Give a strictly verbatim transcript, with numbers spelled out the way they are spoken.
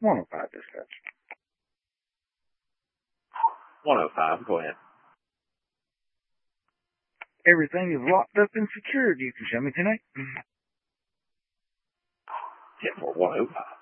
one oh five dispatch. one oh five, go ahead. Everything is locked up and secured. You can show me tonight. ten four one oh five.